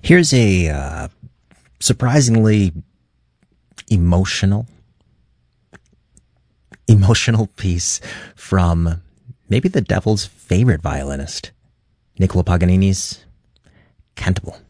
Here's a surprisingly emotional piece from maybe the devil's favorite violinist, Niccolo Paganini's Cantabile.